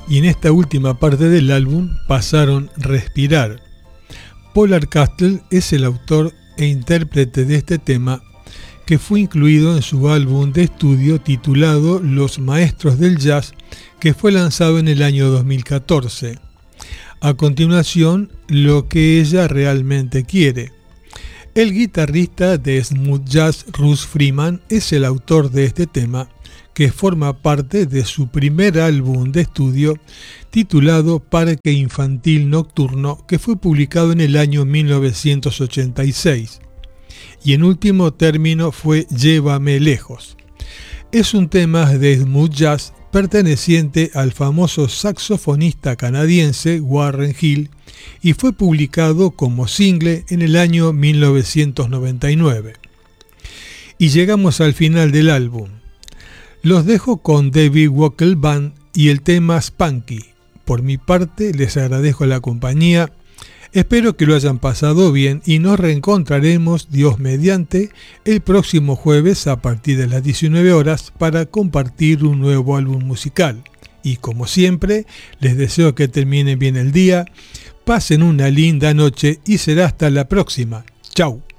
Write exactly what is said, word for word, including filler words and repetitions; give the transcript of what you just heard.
y en esta última parte del álbum pasaron Respirar. Polar Castle es el autor e intérprete de este tema, que fue incluido en su álbum de estudio titulado Los Maestros del Jazz, que fue lanzado en el año dos mil catorce. A continuación, Lo que ella realmente quiere. El guitarrista de smooth jazz Russ Freeman es el autor de este tema, que forma parte de su primer álbum de estudio titulado Parque Infantil Nocturno, que fue publicado en el año mil novecientos ochenta y seis. Y en último término fue Llévame lejos. Es un tema de smooth jazz perteneciente al famoso saxofonista canadiense Warren Hill y fue publicado como single en el año mil novecientos noventa y nueve. Y llegamos al final del álbum. Los dejo con David Wokel Band y el tema Spunky. Por mi parte les agradezco la compañía. Espero que lo hayan pasado bien y nos reencontraremos, Dios mediante, el próximo jueves a partir de las diecinueve horas para compartir un nuevo álbum musical. Y como siempre, les deseo que terminen bien el día, pasen una linda noche y será hasta la próxima. Chau.